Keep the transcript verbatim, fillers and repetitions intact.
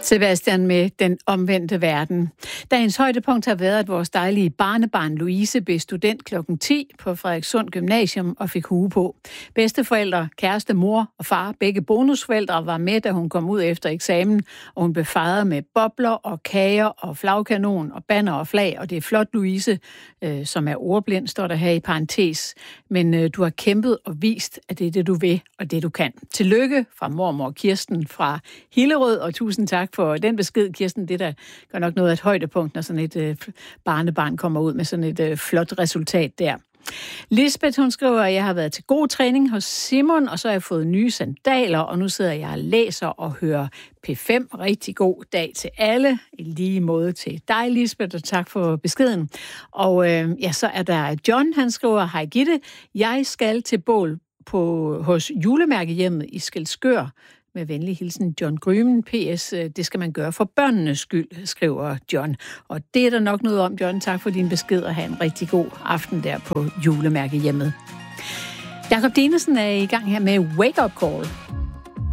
Sebastian med Den omvendte verden. Dagens højdepunkt har været, at vores dejlige barnebarn Louise blev student klokken ti på Frederikssund Gymnasium og fik hue på. Bedsteforældre, kæreste, mor og far, begge bonusforældre, var med, da hun kom ud efter eksamen, og hun blev fejret med bobler og kager og flagkanon og banner og flag, og det er flot, Louise, øh, som er ordblind, står der her i parentes. Men øh, du har kæmpet og vist, at det er det, du vil, og det, du kan. Tillykke fra mormor Kirsten fra Hillerød, og tusind tak for den besked, Kirsten. Det der gør nok noget af et højdepunkt, når sådan et øh, barnebarn kommer ud med sådan et øh, flot resultat der. Lisbeth, hun skriver, at jeg har været til god træning hos Simon, og så har jeg fået nye sandaler, og nu sidder jeg og læser og hører P fem. Rigtig god dag til alle. I lige måde til dig, Lisbeth, og tak for beskeden. Og øh, ja, så er der John, han skriver, hej Gitte, jeg skal til bål på, hos julemærkehjemmet i Skælskør. Med venlig hilsen, John Grymen. P S. Det skal man gøre for børnenes skyld, skriver John. Og det er der nok noget om, John. Tak for din besked, og have en rigtig god aften der på julemærkehjemmet. Jakob Dinesen er i gang her med Wake Up Call.